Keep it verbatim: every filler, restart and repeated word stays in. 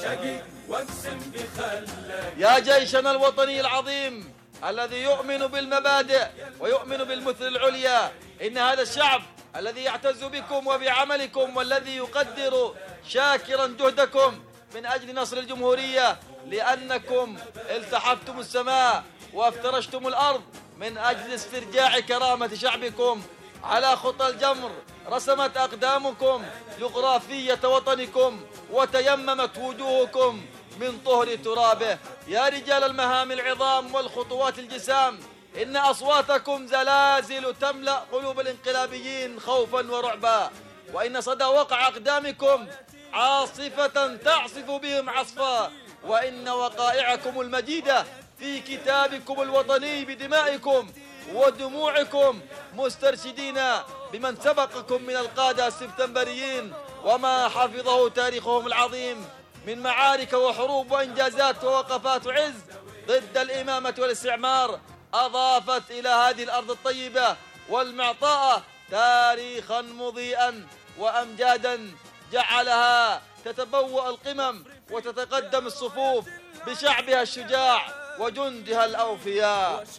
يا جيشنا الوطني العظيم الذي يؤمن بالمبادئ ويؤمن بالمثل العليا، إن هذا الشعب الذي يعتز بكم وبعملكم والذي يقدر شاكرا جهدكم من أجل نصر الجمهورية، لأنكم التحفتم السماء وافترشتم الأرض من أجل استرجاع كرامة شعبكم. على خطى الجمر رسمت أقدامكم جغرافية وطنكم وتيممت وجوهكم من طهر ترابه. يا رجال المهام العظام والخطوات الجسام، إن أصواتكم زلازل تملأ قلوب الانقلابيين خوفا ورعبا، وإن صدى وقع أقدامكم عاصفة تعصف بهم عصفا، وإن وقائعكم المجيدة في كتابكم الوطني بدمائكم ودموعكم، مسترشدين بمن سبقكم من القادة السبتمبريين وما حفظه تاريخهم العظيم من معارك وحروب وإنجازات ووقفات عز ضد الإمامة والاستعمار، أضافت إلى هذه الأرض الطيبة والمعطاءة تاريخا مضيئا وأمجادا جعلها تتبوأ القمم وتتقدم الصفوف بشعبها الشجاع وجندها الأوفياء.